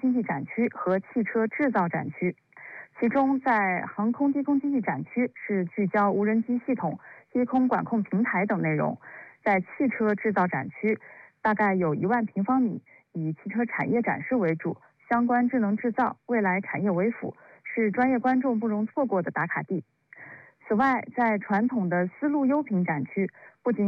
经济展区和汽车制造展区。其中，在航空低空经济展区是聚焦无人机系统、低空管控平台等内容；在汽车制造展区，大概有1万平方米，以汽车产业展示为主，相关智能制造、未来产业为辅，是专业观众不容错过的打卡地。此外，在传统的丝路优品展区，不仅